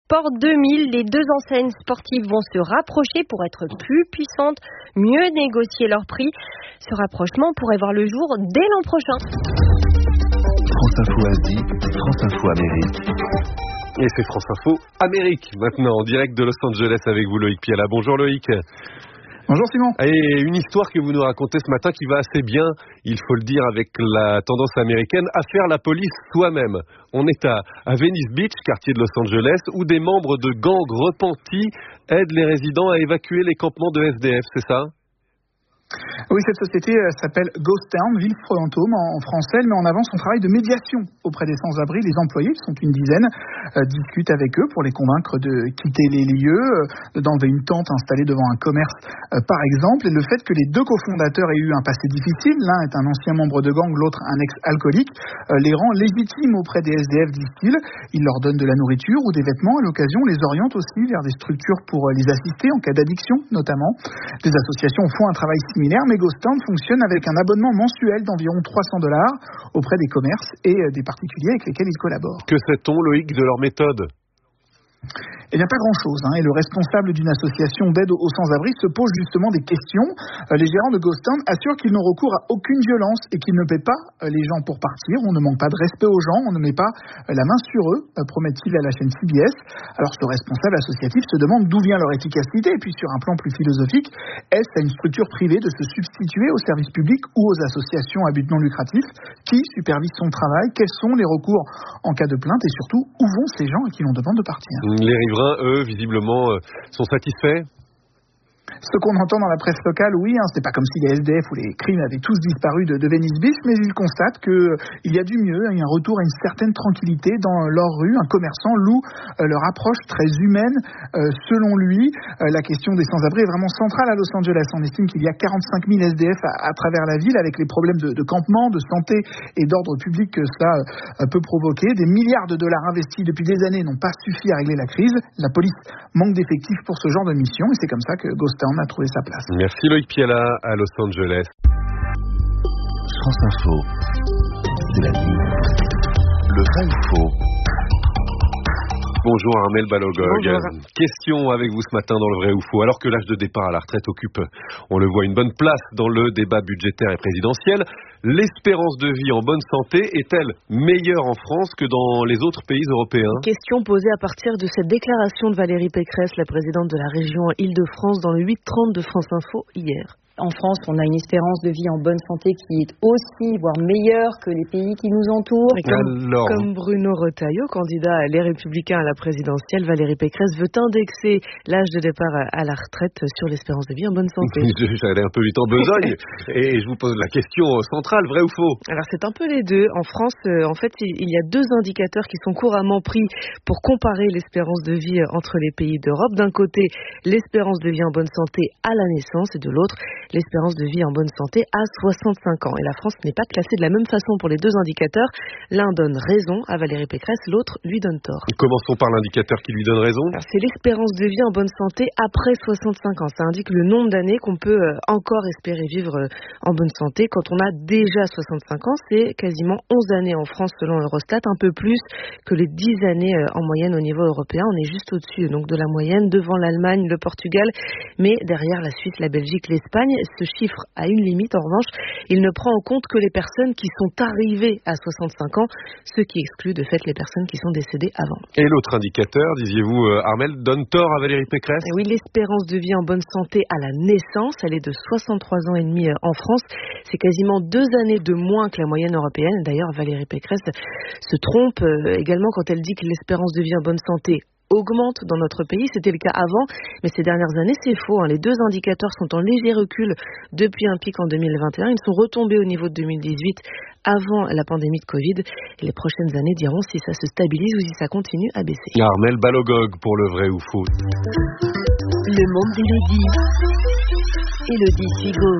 Sport 2000, les deux enseignes sportives vont se rapprocher pour être plus puissantes, mieux négocier leurs prix. Ce rapprochement pourrait voir le jour dès l'an prochain. France Info Asie, France Info Amérique. Et c'est France Info Amérique maintenant, en direct de Los Angeles avec vous Loïc Piala. Bonjour Loïc. Bonjour Simon. Et une histoire que vous nous racontez ce matin qui va assez bien, il faut le dire, avec la tendance américaine à faire la police soi-même. On est à Venice Beach, quartier de Los Angeles, où des membres de gangs repentis aident les résidents à évacuer les campements de SDF, c'est ça ? Oui, cette société s'appelle Ghost Town, Ville Fantôme en français. Elle met en avant son travail de médiation auprès des sans-abri. Les employés, qui sont une dizaine, discutent avec eux pour les convaincre de quitter les lieux, d'enlever une tente installée devant un commerce, par exemple. Et le fait que les deux cofondateurs aient eu un passé difficile, l'un est un ancien membre de gang, l'autre un ex-alcoolique, les rend légitimes auprès des SDF, disent-ils. Ils leur donnent de la nourriture ou des vêtements. À l'occasion, les orientent aussi vers des structures pour les assister en cas d'addiction, notamment. Des associations font un travail similaire, mais Ghost Town fonctionne avec un abonnement mensuel d'environ $300 auprès des commerces et des particuliers avec lesquels ils collaborent. Que sait-on, Loïc, de leur méthode ? Eh bien, pas grand-chose. Et le responsable d'une association d'aide aux sans-abri se pose justement des questions. Les gérants de Ghost Town assurent qu'ils n'ont recours à aucune violence et qu'ils ne paient pas les gens pour partir. On ne manque pas de respect aux gens, on ne met pas la main sur eux, promet-il à la chaîne CBS. Alors, ce responsable associatif se demande d'où vient leur efficacité. Et puis, sur un plan plus philosophique, est-ce à une structure privée de se substituer aux services publics ou aux associations à but non lucratif? Qui supervise son travail? Quels sont les recours en cas de plainte? Et surtout, où vont ces gens à qui l'on demande de partir? Les riverains, eux, visiblement, sont satisfaits. Ce qu'on entend dans la presse locale, oui, c'est pas comme si les SDF ou les crimes avaient tous disparu de Venice Beach, mais ils constatent qu'il y a du mieux, il y a un retour à une certaine tranquillité dans leur rue. Un commerçant loue leur approche très humaine. Selon lui, la question des sans-abri est vraiment centrale à Los Angeles. On estime qu'il y a 45 000 SDF à travers la ville, avec les problèmes de campement, de santé et d'ordre public que cela peut provoquer. Des milliards de dollars investis depuis des années n'ont pas suffi à régler la crise. La police manque d'effectifs pour ce genre de mission, et c'est comme ça que Ghost Town a trouvé sa place. Merci Loïc Piala à Los Angeles. France Info, c'est la vie. Le vrai ou faux? Bonjour Armel Balogog. Bonjour. Question avec vous ce matin dans le vrai ou faux. Alors que l'âge de départ à la retraite occupe, on le voit, une bonne place dans le débat budgétaire et présidentiel, l'espérance de vie en bonne santé est-elle meilleure en France que dans les autres pays européens ? Question posée à partir de cette déclaration de Valérie Pécresse, la présidente de la région Île-de-France, dans le 8h30 de France Info hier. En France, on a une espérance de vie en bonne santé qui est aussi, voire meilleure que les pays qui nous entourent. Comme Bruno Retailleau, candidat Les Républicains à la présidentielle, Valérie Pécresse veut indexer l'âge de départ à la retraite sur l'espérance de vie en bonne santé. J'allais un peu vite en besogne et je vous pose la question centrale, vrai ou faux ? Alors c'est un peu les deux. En France, en fait, il y a deux indicateurs qui sont couramment pris pour comparer l'espérance de vie entre les pays d'Europe. D'un côté, l'espérance de vie en bonne santé à la naissance et de l'autre, l'espérance de vie en bonne santé à 65 ans. Et la France n'est pas classée de la même façon pour les deux indicateurs. L'un donne raison à Valérie Pécresse, l'autre lui donne tort. Commençons par l'indicateur qui lui donne raison. Alors, c'est l'espérance de vie en bonne santé après 65 ans. Ça indique le nombre d'années qu'on peut encore espérer vivre en bonne santé. Quand on a déjà 65 ans, c'est quasiment 11 années en France selon Eurostat, un peu plus que les 10 années en moyenne au niveau européen. On est juste au-dessus donc de la moyenne, devant l'Allemagne, le Portugal, mais derrière la Suisse, la Belgique, l'Espagne. Ce chiffre a une limite, en revanche, il ne prend en compte que les personnes qui sont arrivées à 65 ans, ce qui exclut de fait les personnes qui sont décédées avant. Et l'autre indicateur, disiez-vous, Armel, donne tort à Valérie Pécresse ? Et oui, l'espérance de vie en bonne santé à la naissance, elle est de 63 ans et demi en France. C'est quasiment 2 années de moins que la moyenne européenne. D'ailleurs, Valérie Pécresse se trompe également quand elle dit que l'espérance de vie en bonne santé augmente dans notre pays. C'était le cas avant, mais ces dernières années, c'est faux. Les deux indicateurs sont en léger recul depuis un pic en 2021. Ils sont retombés au niveau de 2018 avant la pandémie de Covid. Et les prochaines années diront si ça se stabilise ou si ça continue à baisser. Armel Balogog pour le vrai ou faux. Le monde d'Élodie. Élodie Sigo.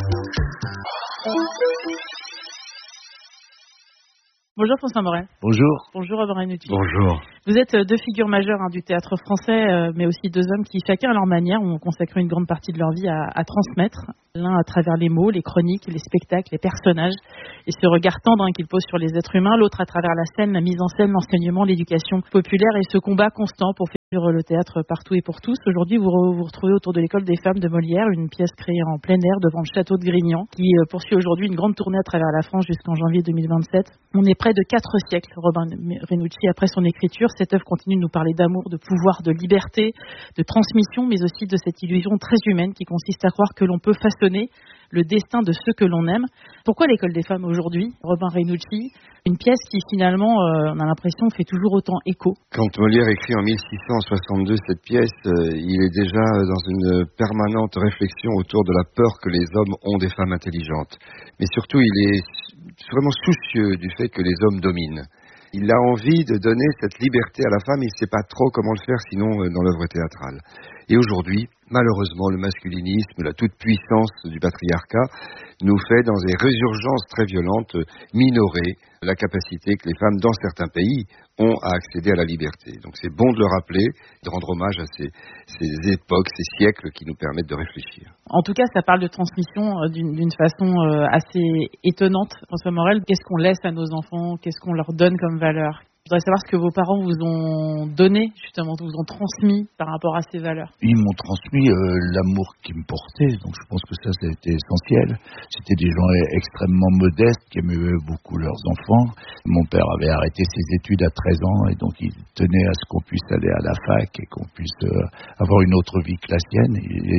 Bonjour François Morel. Bonjour. Bonjour Audrey Nutti. Bonjour. Vous êtes deux figures majeures du théâtre français, mais aussi deux hommes qui, chacun à leur manière, ont consacré une grande partie de leur vie à transmettre. L'un à travers les mots, les chroniques, les spectacles, les personnages, et ce regard tendre qu'ils posent sur les êtres humains. L'autre à travers la scène, la mise en scène, l'enseignement, l'éducation populaire et ce combat constant pour sur le théâtre Partout et pour tous. Aujourd'hui, vous vous retrouvez autour de l'école des femmes de Molière, une pièce créée en plein air devant le château de Grignan, qui poursuit aujourd'hui une grande tournée à travers la France jusqu'en janvier 2027. On est près de 4 siècles, Robin Renucci, après son écriture. Cette œuvre continue de nous parler d'amour, de pouvoir, de liberté, de transmission, mais aussi de cette illusion très humaine qui consiste à croire que l'on peut façonner le destin de ceux que l'on aime. Pourquoi l'école des femmes aujourd'hui, Robin Renucci? Une pièce qui finalement, on a l'impression, fait toujours autant écho. Quand Molière écrit en 1662 cette pièce, il est déjà dans une permanente réflexion autour de la peur que les hommes ont des femmes intelligentes. Mais surtout, il est vraiment soucieux du fait que les hommes dominent. Il a envie de donner cette liberté à la femme, il ne sait pas trop comment le faire sinon dans l'œuvre théâtrale. Et aujourd'hui, malheureusement, le masculinisme, la toute-puissance du patriarcat nous fait, dans des résurgences très violentes, minorer la capacité que les femmes, dans certains pays, ont à accéder à la liberté. Donc c'est bon de le rappeler, de rendre hommage à ces époques, ces siècles qui nous permettent de réfléchir. En tout cas, ça parle de transmission d'une façon assez étonnante. François Morel, qu'est-ce qu'on laisse à nos enfants? Qu'est-ce qu'on leur donne comme valeur? Je voudrais savoir ce que vos parents vous ont donné, justement, vous ont transmis par rapport à ces valeurs. Ils m'ont transmis l'amour qu'ils me portaient, donc je pense que ça a été essentiel. C'était des gens extrêmement modestes qui aimaient beaucoup leurs enfants. Mon père avait arrêté ses études à 13 ans et donc il tenait à ce qu'on puisse aller à la fac et qu'on puisse avoir une autre vie que la sienne.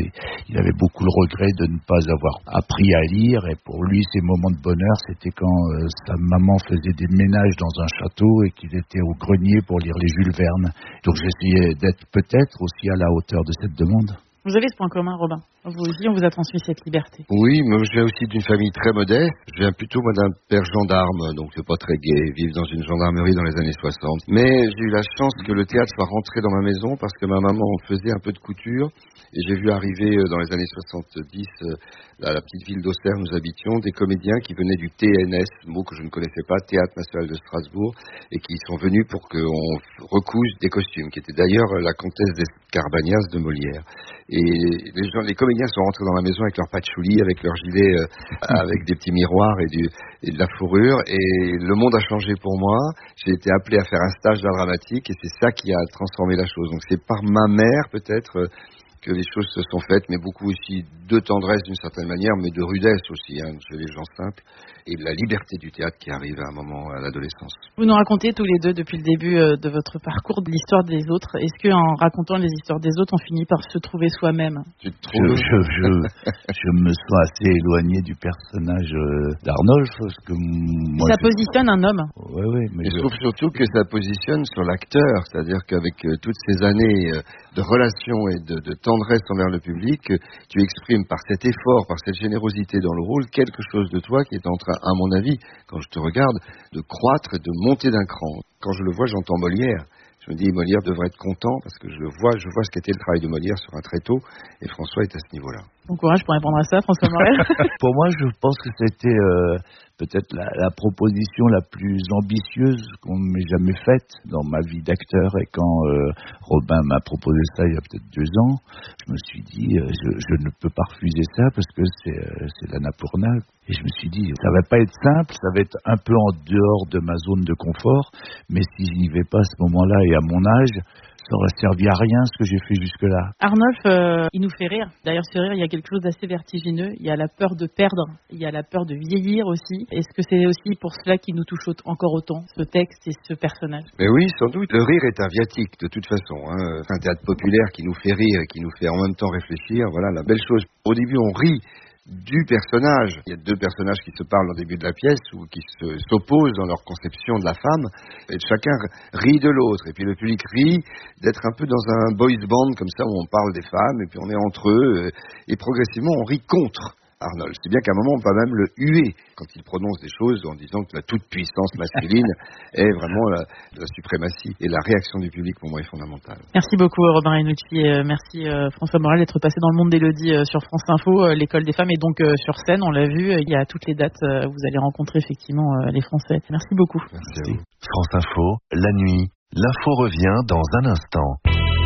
Il avait beaucoup le regret de ne pas avoir appris à lire et pour lui, ces moments de bonheur, c'était quand sa maman faisait des ménages dans un château et qu'il était au grenier pour lire les Jules Verne. Donc j'essayais d'être peut-être aussi à la hauteur de cette demande. Vous avez ce point commun, Robin. Vous aussi, on vous a transmis cette liberté. Oui, mais je viens aussi d'une famille très modeste. Je viens plutôt, moi, d'un père gendarme, donc c'est pas très gai, vivre dans une gendarmerie dans les années 60. Mais j'ai eu la chance que le théâtre soit rentré dans ma maison parce que ma maman faisait un peu de couture. Et j'ai vu arriver dans les années 70, à la petite ville d'Auxerre, nous habitions, des comédiens qui venaient du TNS, mot que je ne connaissais pas, Théâtre National de Strasbourg, et qui sont venus pour qu'on recouse des costumes, qui était d'ailleurs la comtesse d'Escarbagnas de Molière. Et les comédiens sont rentrés dans la maison avec leur patchouli, avec leur gilet, avec des petits miroirs et de la fourrure. Et le monde a changé pour moi. J'ai été appelé à faire un stage d'art dramatique et c'est ça qui a transformé la chose. Donc c'est par ma mère peut-être que les choses se sont faites, mais beaucoup aussi de tendresse d'une certaine manière, mais de rudesse aussi, chez les gens simples, et de la liberté du théâtre qui arrive à un moment à l'adolescence. Vous nous racontez tous les deux depuis le début de votre parcours de l'histoire des autres. Est-ce qu'en racontant les histoires des autres, on finit par se trouver soi-même? Je me sens assez éloigné du personnage d'Arnolphe, parce que moi... Ça positionne un homme. Oui, mais je trouve surtout que ça positionne sur l'acteur, c'est-à-dire qu'avec toutes ces années de relations et de tendresse envers le public, tu exprimes par cet effort, par cette générosité dans le rôle, quelque chose de toi qui est en train, à mon avis, quand je te regarde, de croître et de monter d'un cran. Quand je le vois, j'entends Molière. Je me dis, Molière devrait être content parce que je vois ce qu'était le travail de Molière sur un tréteau et François est à ce niveau-là. Bon courage pour répondre à ça, François Morel. Pour moi, je pense que c'était peut-être la proposition la plus ambitieuse qu'on m'ait jamais faite dans ma vie d'acteur. Et quand Robin m'a proposé ça il y a peut-être 2 ans, je me suis dit, je ne peux pas refuser ça parce que c'est l'Annapurna. Et je me suis dit, ça va pas être simple, ça va être un peu en dehors de ma zone de confort, mais si je n'y vais pas à ce moment-là et à mon âge, ça aurait servi à rien ce que j'ai fait jusque-là. Arnolphe, il nous fait rire. Derrière ce rire, il y a quelque chose d'assez vertigineux. Il y a la peur de perdre, il y a la peur de vieillir aussi. Est-ce que c'est aussi pour cela qui nous touche encore autant, ce texte et ce personnage? Mais oui, sans doute. Le rire est un viatique, de toute façon. C'est un théâtre populaire qui nous fait rire et qui nous fait en même temps réfléchir. Voilà la belle chose. Au début, on rit du personnage. Il y a 2 personnages qui se parlent au début de la pièce ou qui s'opposent dans leur conception de la femme et chacun rit de l'autre et puis le public rit d'être un peu dans un boys band comme ça où on parle des femmes et puis on est entre eux et progressivement on rit contre Arnolphe. C'est bien qu'à un moment on peut même le huer quand il prononce des choses en disant que la toute-puissance masculine est vraiment la suprématie et la réaction du public pour moi est fondamentale. Merci beaucoup Robin Renucci et merci François Morel d'être passé dans le monde d'Élodie sur France Info. L'école des femmes est donc sur scène, on l'a vu, il y a toutes les dates, vous allez rencontrer effectivement les Français. Merci beaucoup. Merci à vous. France Info, la nuit, l'info revient dans un instant.